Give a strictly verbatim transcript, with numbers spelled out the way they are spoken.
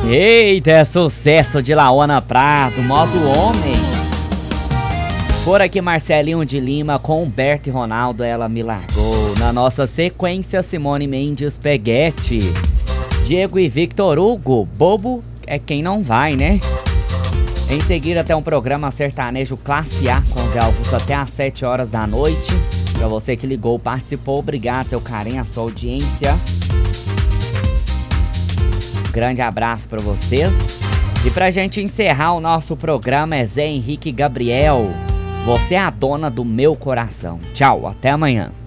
Eita, é sucesso de Lauana Prado, modo homem. Por aqui Marcelinho de Lima com Humberto e Ronaldo, Ela Me Largou. Na nossa sequência, Simone Mendes, Peguete. Diego e Victor Hugo, Bobo é quem não vai, né? Em seguida tem um programa sertanejo Classe A com Zé Augusto até às sete horas da noite. Pra você que ligou, participou, obrigado, seu carinho, a sua audiência. Grande abraço pra vocês. E pra gente encerrar o nosso programa é Zé Henrique Gabriel. Você é a dona do meu coração. Tchau, até amanhã.